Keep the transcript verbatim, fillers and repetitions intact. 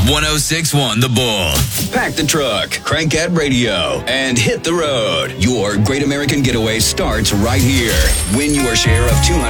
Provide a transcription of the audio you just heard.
one oh six point one The Bull. Pack the truck, crank that radio, and hit the road. Your Great American Getaway starts right here. Win your share of two hundred